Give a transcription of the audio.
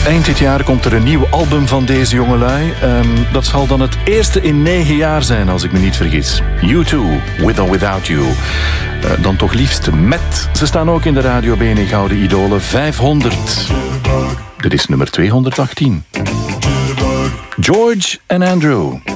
Eind dit jaar komt er een nieuw album van deze jongelui. Dat zal dan het eerste in 9 jaar zijn, als ik me niet vergis. U2, With or Without You. Dan toch liefst met. Ze staan ook in de Radio BNN Gouden Idolen 500. Dit is nummer 218. George en Andrew.